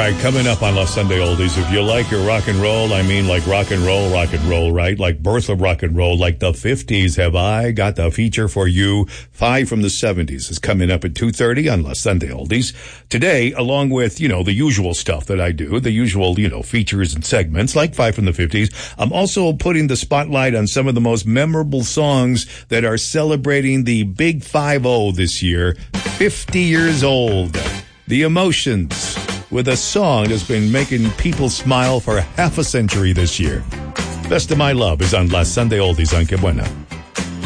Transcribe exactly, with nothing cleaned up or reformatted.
right, coming up on Los Sunday Oldies, if you like your rock and roll, I mean like rock and roll, rock and roll, right? Like birth of rock and roll, like the fifties, have I got the feature for you. Five from the seventies is coming up at two thirty on Los Sunday Oldies. Today, along with, you know, the usual stuff that I do, the usual, you know, features and segments, like Five from the fifties, I'm also putting the spotlight on some of the most memorable songs that are celebrating the Big five oh this year, fifty years old. The Emotions, with a song that's been making people smile for half a century this year. Best of My Love is on Las Sunday Oldies on Que Buena.